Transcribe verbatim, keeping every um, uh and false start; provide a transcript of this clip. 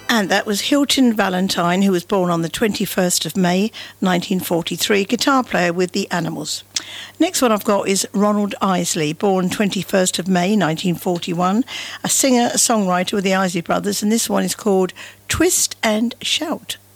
And that was Hilton Valentine, who was born on the twenty-first of May, nineteen forty-three, guitar player with the Animals. Next one I've got is Ronald Isley, born twenty-first of May, nineteen forty-one, a singer, a songwriter with the Isley Brothers, and this one is called Twist and Shout.